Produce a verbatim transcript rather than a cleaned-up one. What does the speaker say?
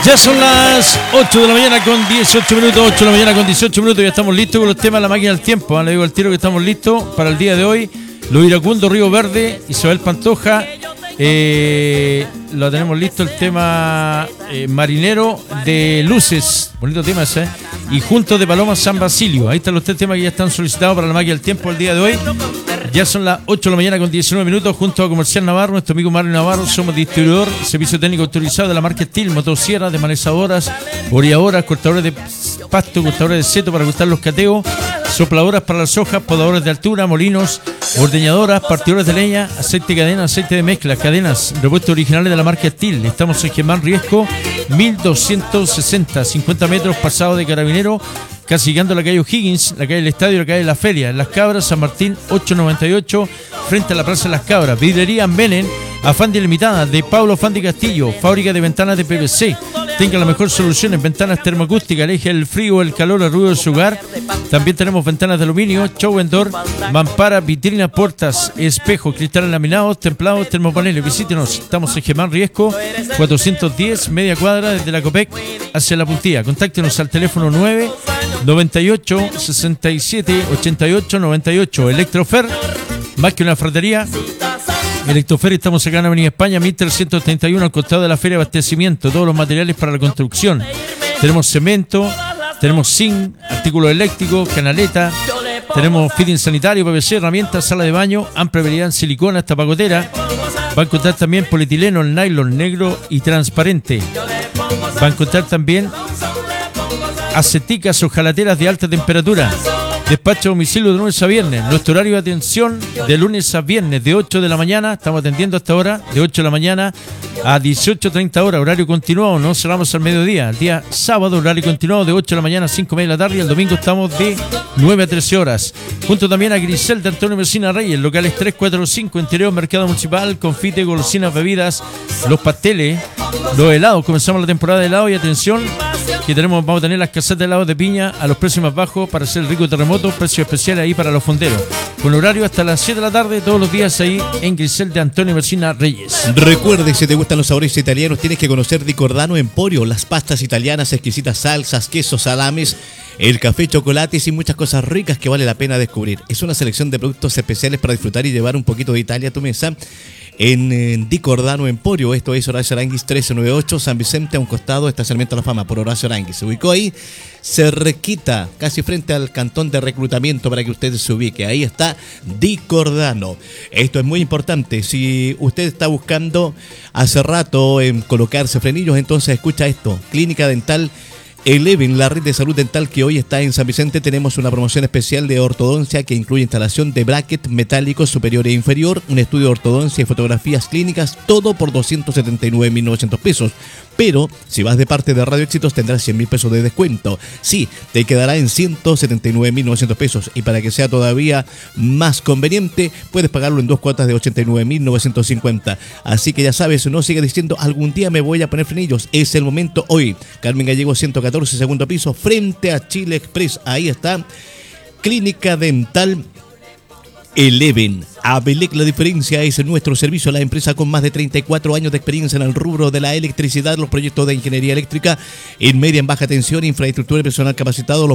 Ya son las ocho de la mañana con dieciocho minutos, ocho de la mañana con dieciocho minutos, ya estamos listos con los temas de la máquina del tiempo. ¿eh? Le digo al tiro que estamos listos para el día de hoy. Lo Iracundo, Río Verde, Isabel Pantoja. Eh, lo tenemos listo el tema eh, Marinero de Luces, bonito tema ese, ¿eh? Y Juntos de Paloma San Basilio. Ahí están los tres temas que ya están solicitados para la máquina del tiempo el día de hoy. Ya son las ocho de la mañana con diecinueve minutos, junto a Comercial Navarro, nuestro amigo Mario Navarro. Somos distribuidor, servicio técnico autorizado de la marca Steel, motosierras, desmanezadoras, oreadoras, cortadores de pasto, cortadores de seto para cortar los cateos, sopladoras para las hojas, podadores de altura, molinos, ordeñadoras, partidores de leña, aceite de cadena, aceite de mezcla, cadenas, repuestos originales de la marca Steel. Estamos en Germán Riesco, mil doscientos sesenta, cincuenta metros pasado de Carabinero, casi llegando a la calle O'Higgins, la calle del Estadio, la calle de la Feria, en Las Cabras, San Martín ocho noventa y ocho, frente a la Plaza de Las Cabras. Vidrería Menen, Afandi Limitada, de Pablo Afandi Castillo, fábrica de ventanas de P V C. Tenga la mejor solución en ventanas termoacústicas, aleje el frío, el calor, el ruido de su hogar. También tenemos ventanas de aluminio, show door, mampara, vitrinas, puertas, espejos, cristales laminados, templados, termopaneles. Visítenos, estamos en Germán Riesco, cuatrocientos diez, media cuadra desde la Copec hacia la Puntilla. Contáctenos al teléfono nueve noventa y ocho, sesenta y siete, ochenta y ocho, noventa y ocho. Electrofer, más que una fratería. Electrofer, estamos acá en Avenida España, mil trescientos treinta y uno, al costado de la Feria de Abastecimiento. Todos los materiales para la construcción. Tenemos cemento, tenemos zinc, artículos eléctricos, canaleta, tenemos fitting sanitario, P V C, herramientas, sala de baño, amplia variedad en silicona, hasta pagotera. Va a encontrar también polietileno, el nylon negro y transparente. Va a encontrar también aceticas o jalateras de alta temperatura. Despacho a domicilio de lunes a viernes. Nuestro horario de atención de lunes a viernes de ocho de la mañana, estamos atendiendo hasta ahora, de ocho de la mañana a dieciocho treinta horas, horario continuado, no cerramos al mediodía. El día sábado, horario continuado de ocho de la mañana a cinco y media de la tarde, y el domingo estamos de nueve a trece horas. Junto también a Grisel de Antonio Mesina Reyes, locales tres cuatro cinco, interior Mercado Municipal, confite, golosinas, bebidas, los pasteles, los helados. Comenzamos la temporada de helado y atención, que tenemos, vamos a tener las casetas de helados de piña a los precios más bajos para hacer el rico terremoto, precios especiales ahí para los fonderos, con horario hasta las siete de la tarde todos los días ahí en Grisel de Antonio Mesina Reyes. Recuerde, si te gustan los sabores italianos, tienes que conocer Di Cordano Emporio, las pastas italianas, exquisitas salsas, quesos, salames, el café, chocolates y muchas cosas ricas que vale la pena descubrir. Es una selección de productos especiales para disfrutar y llevar un poquito de Italia a tu mesa en, en Di Cordano Emporio. Esto es Horacio Aranguis trece noventa y ocho, San Vicente, a un costado, estacionamiento a la Fama por Horacio Aranguis. Se ubicó ahí, cerquita, casi frente al cantón de reclutamiento, para que usted se ubique. Ahí está Di Cordano. Esto es muy importante. Si usted está buscando hace rato en colocarse frenillos, entonces escucha esto. Clínica Dental Eleven, la red de salud dental que hoy está en San Vicente. Tenemos una promoción especial de ortodoncia que incluye instalación de bracket metálicos superior e inferior, un estudio de ortodoncia y fotografías clínicas, todo por doscientos setenta y nueve mil novecientos pesos. Pero si vas de parte de Radio Éxitos tendrás cien mil pesos de descuento. Sí, te quedará en ciento setenta y nueve mil novecientos pesos, y para que sea todavía más conveniente puedes pagarlo en dos cuotas de ochenta y nueve mil novecientos cincuenta. Así que ya sabes, no sigas diciendo algún día me voy a poner frenillos. Es el momento hoy. Carmen Gallego ciento catorce, segundo piso, frente a Chile Express. Ahí está Clínica Dental Eleven. Abelec, la diferencia es nuestro servicio a la empresa con más de treinta y cuatro años de experiencia en el rubro de la electricidad, los proyectos de ingeniería eléctrica en media, en baja tensión, infraestructura y personal capacitado. Los